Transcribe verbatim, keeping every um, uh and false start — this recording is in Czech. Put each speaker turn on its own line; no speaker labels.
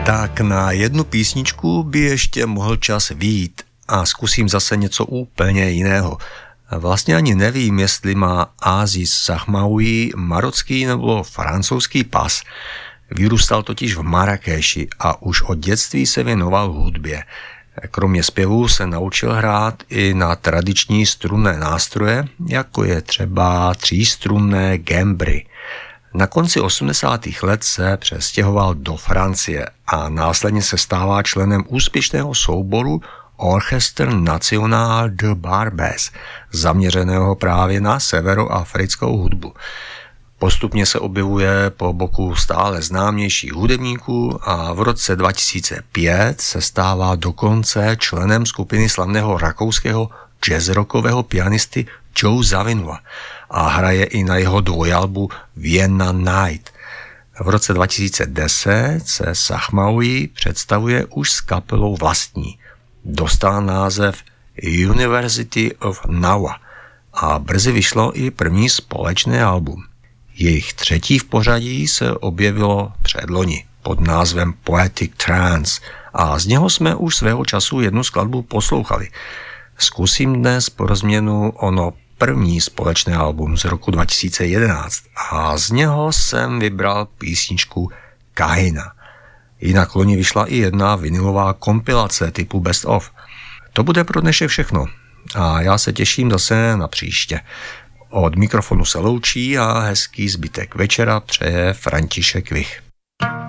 Tak na jednu písničku by ještě mohl čas vyjít a zkusím zase něco úplně jiného. Vlastně ani nevím, jestli má Aziz Zahmaoui marocký nebo francouzský pas. Vyrůstal totiž v Marrakeši a už od dětství se věnoval hudbě. Kromě zpěvu se naučil hrát i na tradiční strunné nástroje, jako je třeba třístrunné gembry. Na konci osmdesátých let se přestěhoval do Francie a následně se stává členem úspěšného souboru Orchestre National de Barbès, zaměřeného právě na severoafrickou hudbu. Postupně se objevuje po boku stále známějších hudebníků a v roce dva tisíce pět se stává dokonce členem skupiny slavného rakouského jazzrockového pianisty Joe Zawinula a hraje i na jeho dvojalbu Vienna Night. V roce dva tisíce deset se Zahmaoui představuje už s kapelou vlastní. Dostal název University of Nawa a brzy vyšlo i první společné album. Jejich třetí v pořadí se objevilo předloni pod názvem Poetic Trance a z něho jsme už svého času jednu skladbu poslouchali. Zkusím dnes pro změnu ono první společné album z roku dva tisíce jedenáct a z něho jsem vybral písničku Kahina. Jinak loni vyšla i jedna vinilová kompilace typu Best of. To bude pro dnešek všechno a já se těším zase na příště. Od mikrofonu se loučí a hezký zbytek večera přeje František Vich.